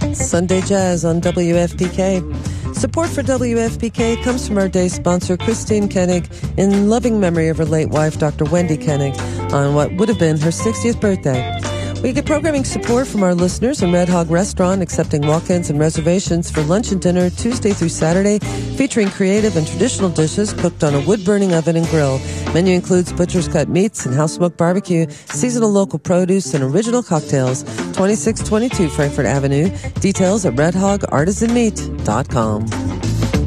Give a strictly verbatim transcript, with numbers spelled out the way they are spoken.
Sunday Jazz on W F P K. Support for W F P K comes from our day sponsor, Christine Koenig, in loving memory of her late wife, Doctor Wendy Koenig, on what would have been her sixtieth birthday. We get programming support from our listeners in Red Hog Restaurant, accepting walk-ins and reservations for lunch and dinner Tuesday through Saturday, featuring creative and traditional dishes cooked on a wood-burning oven and grill. Menu includes butcher's cut meats and house-smoked barbecue, seasonal local produce, and original cocktails. twenty-six twenty-two Frankfurt Avenue. Details at red hog artisan meat dot com.